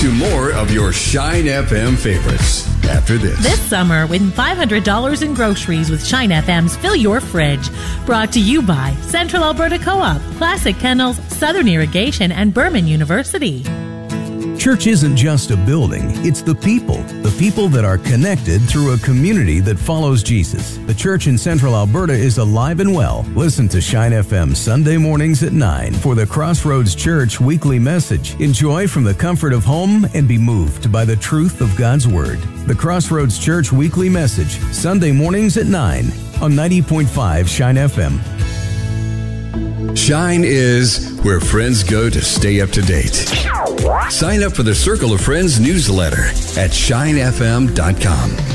to more of your Shine FM favorites after this. This summer, win $500 in groceries with Shine FM's Fill Your Fridge. Brought to you by Central Alberta Co-op, Classic Kennels, Southern Irrigation, and Berman University. Church isn't just a building, it's the people that are connected through a community that follows Jesus. The church in Central Alberta is alive and well. Listen to Shine FM Sunday mornings at 9 for the Crossroads Church weekly message. Enjoy from the comfort of home and be moved by the truth of God's Word. The Crossroads Church weekly message, Sunday mornings at 9 on 90.5 Shine FM. Shine is where friends go to stay up to date. Sign up for the Circle of Friends newsletter at shinefm.com.